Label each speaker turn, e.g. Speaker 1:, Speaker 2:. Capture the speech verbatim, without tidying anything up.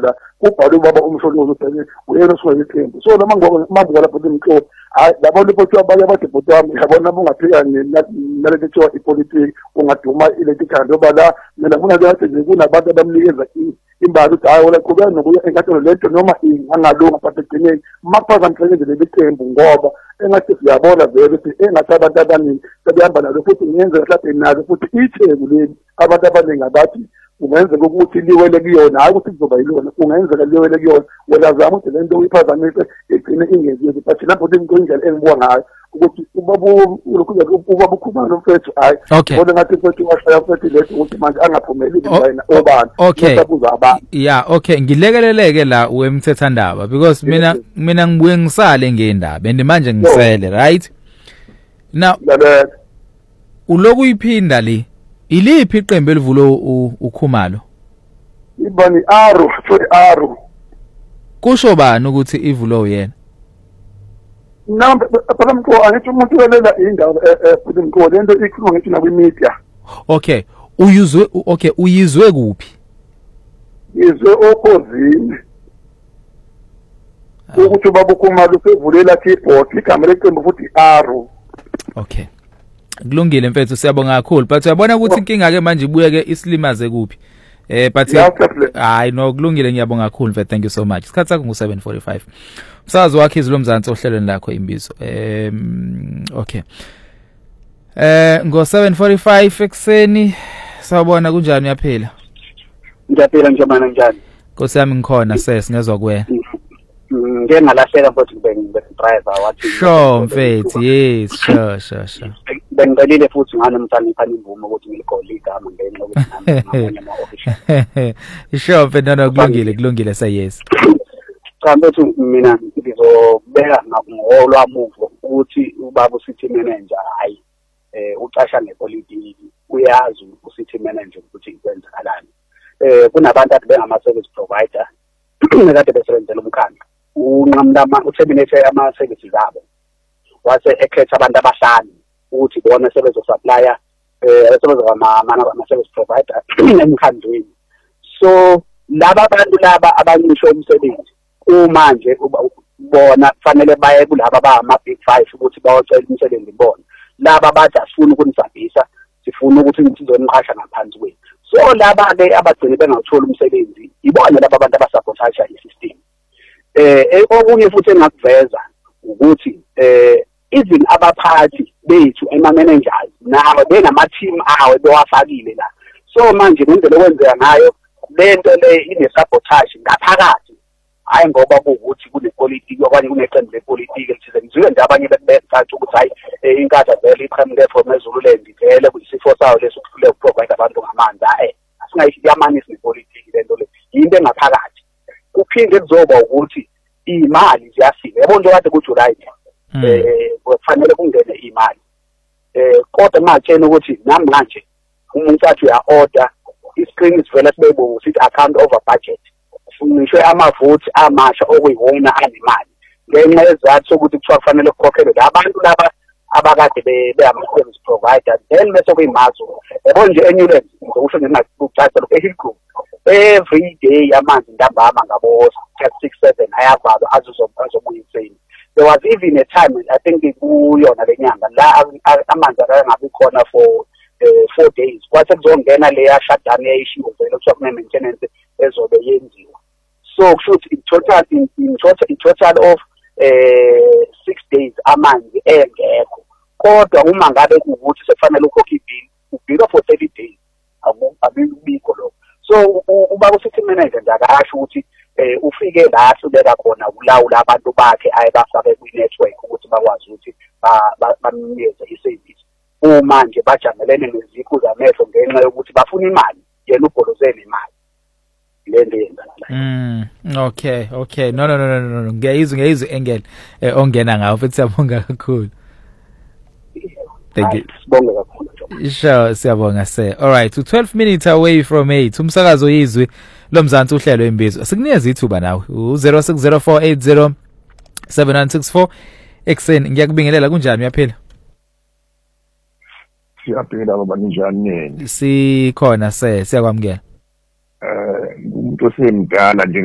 Speaker 1: la kubhalwe ubaba umsholozi ubheke uyena osuke iqembu so noma ngoba manje lapho imhlo hayi labona ukuthi abanye abadebhuti wami yabona bungaphika nalento ethiwa ipolitiki ungaduma iletikandi ngoba la mina ngifuna ukuthi kunabantu abamnikeza imbali ukuthi hayi wala qhubeka nokuya enkantolo lento noma ingalunga but egcineni makuphazamiseke leli qembu ngoba engathi siyabona vele ukuthi engathi abantu abaningi sebehamba nalo futhi ngenze mhlawumbe nazo futhi itheku leli abantu abaningi abathi ungenzeka ukuthi liwele kuyona hayi ukuthi kuzoba yilona ungenzeka liwele kuyona wena zama ukuthi lento uyiphazamise egcine ingezile but lapho into indlela engibuka ngayo ukuthi ubabu ubaba ukhumana umfethu hayi
Speaker 2: bona
Speaker 1: ngathi mfethu washaya futhi letho ukuthi manje angaphumeli mina obani
Speaker 2: usabuza abantu yeah okay ngilekeleleke la wemthethandaba because mina mina ngibuye ngisale ngendaba and manje ngisele right now uloku iphinda le iliphi iqembu elivulo ukhumalo
Speaker 1: ibani aro sorry aro
Speaker 2: kusho bani ukuthi ivulo uyena
Speaker 1: namba phela mqo angithi umuntu welela indawo futhi mqo lento ikhuluma ngithi na kwi-media
Speaker 2: okay uyizwe okay uyizwe kuphi
Speaker 1: izwe opposite ukuthi ubaba ukhumalo usevulela keyboard igama leqembu futhi aro
Speaker 2: okay kulungile mfethu siyabonga kakhulu but uyabona ukuthi inkinga ke manje ibuye ke isilimaze kuphi eh but hayi no kulungile ngiyabonga kakhulu mfethu thank you so much isikhathi sakho ngu seven forty-five umsakazo wakhe izilo mzansi ohlelweni lakho imbizo em okay eh ngo seven forty-five ekseni sawubona kunjani uyaphila
Speaker 3: ngiyaphila nje mana njani
Speaker 2: Nkosi yami ngikhona ses ngezwe kuwena
Speaker 3: ngeke ngalahleka futhi ngibe driver wathi
Speaker 2: sure mfethu yes sure sure sure
Speaker 3: bengibelile futhi ngane mthani iphani imvumo ukuthi ngiligole igama ngenxa ukuthi nami ngamanye ama official
Speaker 2: sure mfethu no kulungile kulungile say yes
Speaker 3: cha mfethu mina ngizobeka ngolwamuvo ukuthi ubaba ucity manager hayi eh ucasha ngepolitiki uyazi ucity manager ukuthi ikwenzakalani eh kunabantu athi bengama service provider nekade besebenzela umkhandlu unqamla uterminate ama services zabo wase ekhetha abantu abahlanu ukuthi bona sebezo supplier eh sebezo ama ama service provider emkhandlweni so laba abantu laba abancisho umsebenzi umanje bona kufanele baye kulabo abama big five ukuthi bawocela umsebenzi bona laba bathi asifuna ukunisabisa sifuna ukuthi sizoniqasha ngaphansi kwethu so laba ke abagcina bengathola umsebenzi ibona laba abantu abasabotage isystem eh okunye futhi engakuveza ukuthi eh even abaphathi bethu ema managers nawo benama team awe bewafakile la so manje ngendlela okwenzeka ngayo lento le ine sabotage ngaphakathi hayi ngoba ukuthi kunepolitiki okanye kuneqembu lepolitiki elithize nje abanye becathi ukuthi hayi inkatha vele iqhamuke from eZululand vele kuyisifo sawo lesukufule ukuprovide abantu ngamanzi eh asingayisiyamanisi nepolitiki lento le into engaphakathi kuphinde kuzoba ukuthi imali ziyafika yabo nje kade kuJuly eh kufanele kungene imali eh kodwa mangitshela ukuthi nami manje umuntu athi uya order iscreen isivela sibebo ukuthi account over budget ngisho amavote amasha okuyiwona anemali ngenxa yezathu ukuthi kuthiwa kufanele kukhokhelwe abantu laba abakade be-service provider then bese kuyimazo yabo nje eNewlands ngizokusho ngingakucacisela ehillgroup every day amanzi ntambama ngabo six seven ayavalwa azozobuya insane there was even a time I think kuyona lenyanga la amanzi akangabi khona for uh, four days kwase kuzongena leya shutdown eyishiwo vele kuthiwa kune maintenance ezobe yenziwa so kushuthi in total in, in total in total of eh six days amanzi engekho kodwa uma ngabe ukuthi sekufanele ukhokhe ibill ubill for thirty days akubikho lo so uba ucity manager nje akasho ukuthi eh ufike la ubeka khona ulawula abantu bakhe ayebafake kwi-network ukuthi bakwazi ukuthi bamnikeze i-service uma nje bajamelene nezikhu zamehlo ngenxa yokuthi bafuna imali yena ubholozele imali lento yenzakala
Speaker 2: mm okay okay no no no no no ngiyizwe ngiyizwe engel ongena ngawo futhi siyabonga kakhulu thank you
Speaker 3: sibonga kakhulu
Speaker 2: sure siyabonga sir all right to twelve minutes away from eight umsakazo yizwe lomzansi uhlelo embizo sikunikeza ithuba nawe u zero six zero four eight zero seven one six four ekseni ngiyakubingelela kunjani uyaphila
Speaker 1: siyaphila baba njani
Speaker 2: sikhona sir siyakwamukela
Speaker 1: eh umuntu osemdala nje